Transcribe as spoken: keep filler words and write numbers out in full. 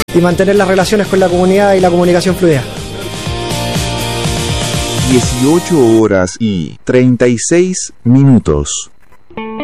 y mantener las relaciones con la comunidad y la comunicación fluida. dieciocho horas y treinta y seis minutos.